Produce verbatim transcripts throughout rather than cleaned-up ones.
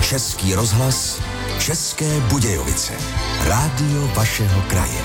Český rozhlas, České Budějovice. Rádio vašeho kraje.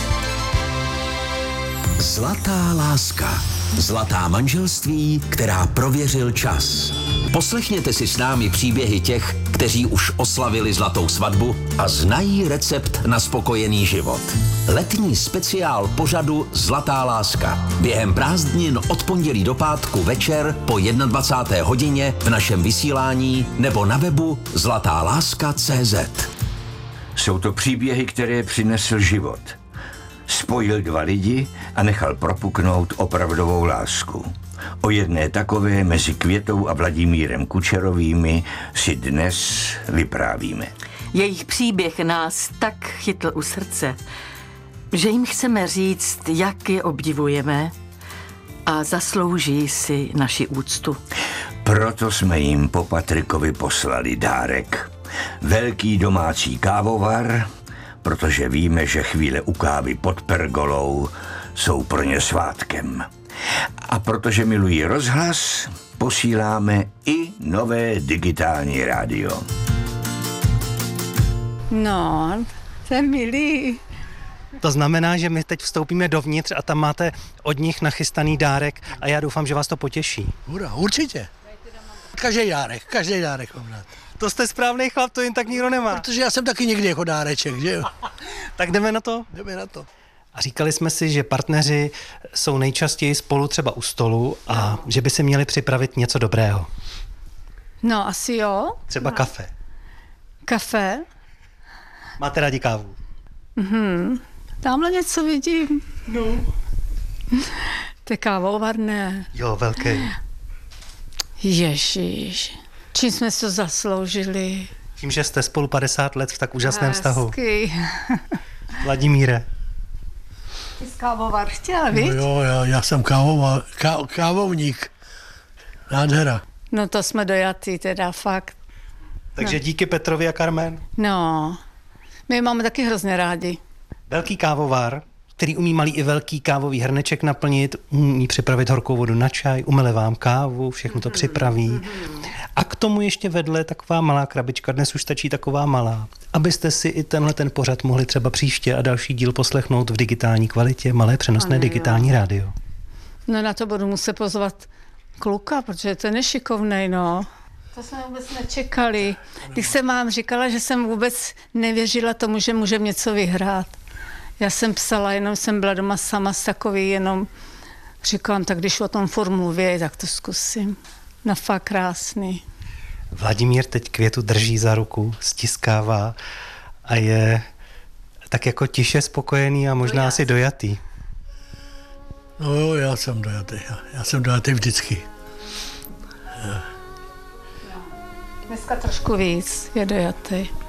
Zlatá láska. Zlatá manželství, která prověřil čas. Poslechněte si s námi příběhy těch, kteří už oslavili zlatou svatbu a znají recept na spokojený život. Letní speciál pořadu Zlatá láska. Během prázdnin od pondělí do pátku večer po dvacáté jedné hodině v našem vysílání nebo na webu zlatá láska tečka cé zet. Jsou to příběhy, které přinesl život. Spojil dva lidi a nechal propuknout opravdovou lásku. O jedné takové mezi Květou a Vladimírem Kučerovými si dnes vyprávíme. Jejich příběh nás tak chytl u srdce, že jim chceme říct, jak je obdivujeme a zaslouží si naši úctu. Proto jsme jim po Patrikovi poslali dárek. Velký domácí kávovar, protože víme, že chvíle u kávy pod pergolou jsou pro ně svátkem. A protože milují rozhlas, posíláme i nové digitální rádio. No, to je milý. To znamená, že my teď vstoupíme dovnitř a tam máte od nich nachystaný dárek a já doufám, že vás to potěší. Hurá, určitě. Každý dárek, každý dárek mám rád. To jste správný chlap, to jen tak nikdo nemá. Protože já jsem taky někdy jako dáreček, že jo? Tak jdeme na to? Jdeme na to. A říkali jsme si, že partneři jsou nejčastěji spolu třeba u stolu a že by si měli připravit něco dobrého. No, asi jo. Třeba no. kafe. Kafe? Máte rádi kávu? Mhm. Tamhle něco vidím. No. To je kávovar, ne. Jo, velký. Ježíš. Čím jsme to zasloužili? Tím, že jste spolu padesát let v tak úžasném vztahu. Hezky. Vladimíre. Ty jsi kávovar chtěl, No víš? jo, já, já jsem kávova, ká, kávovník. Nádhera. No to jsme dojatý, teda fakt. Takže no. Díky Petrovi a Carmen. No, my je máme taky hrozně rádi. Velký kávovar, který umí malý i velký kávový hrneček naplnit, umí připravit horkou vodu na čaj, umele vám kávu, všechno to připraví. A k tomu ještě vedle taková malá krabička, dnes už stačí taková malá, abyste si i tenhle ten pořad mohli třeba příště a další díl poslechnout v digitální kvalitě, malé přenosné digitální rádio. No na to budu muset pozvat kluka, protože to je nešikovnej, no. To jsme vůbec nečekali. Když jsem vám říkala, že jsem vůbec nevěřila tomu, že můžeme něco vyhrát. Já jsem psala, jenom jsem byla doma sama s takový, jenom říkám, tak když o tom furt mluví, tak to zkusím. No fakt krásný. Vladimír teď Květu drží za ruku, stiskává a je tak jako tiše spokojený a možná asi dojatý. No jo, já jsem dojatý. Já, já jsem dojatý vždycky. Dneska trošku víc je dojatý.